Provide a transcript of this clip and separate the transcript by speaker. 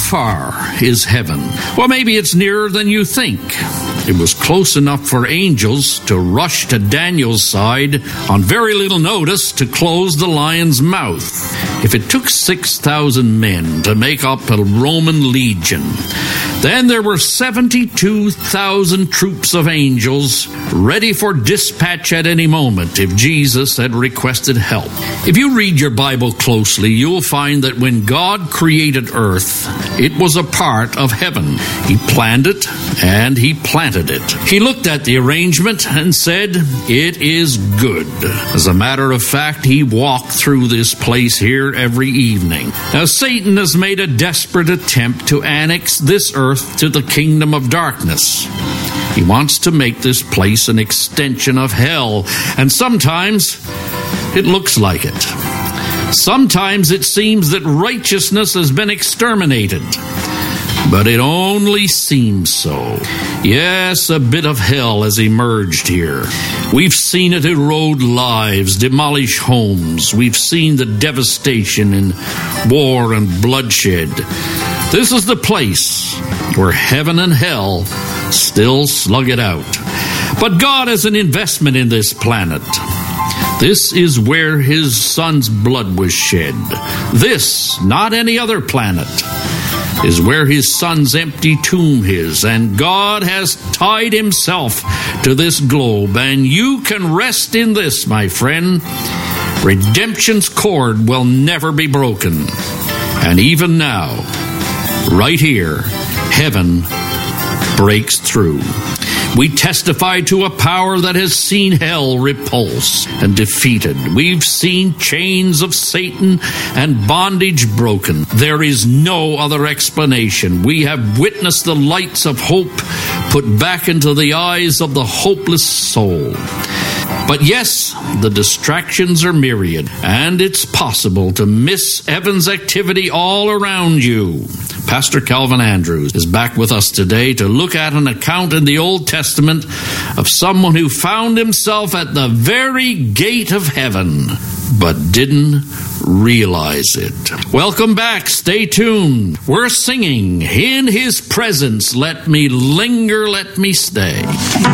Speaker 1: far is heaven? Well, maybe it's nearer than you think. It was close enough for angels to rush to Daniel's side on very little notice to close the lion's mouth. If it took 6,000 men to make up a Roman legion, then there were 72,000 troops of angels ready for dispatch at any moment if Jesus had requested help. If you read your Bible closely, you'll find that when God created earth, it was a part of heaven. He planned it and he planted it. He looked at the arrangement and said, "It is good." As a matter of fact, he walked through this place here every evening. Now, Satan has made a desperate attempt to annex this earth to the kingdom of darkness. He wants to make this place an extension of hell, and sometimes it looks like it. Sometimes it seems that righteousness has been exterminated, but it only seems so. Yes, a bit of hell has emerged here. We've seen it erode lives, demolish homes. We've seen the devastation in war and bloodshed. This is the place where heaven and hell still slug it out. But God has an investment in this planet. This is where his son's blood was shed. This, not any other planet, is where his son's empty tomb is, and God has tied himself to this globe, and you can rest in this, my friend. Redemption's cord will never be broken. And even now, right here, heaven breaks through. We testify to a power that has seen hell repulsed and defeated. We've seen chains of Satan and bondage broken. There is no other explanation. We have witnessed the lights of hope put back into the eyes of the hopeless soul. But yes, the distractions are myriad, and it's possible to miss heaven's activity all around you. Pastor Calvin Andrews is back with us today to look at an account in the Old Testament of someone who found himself at the very gate of heaven, but didn't realize it. Welcome back. Stay tuned. We're singing, "In His Presence, Let Me Linger, Let Me Stay."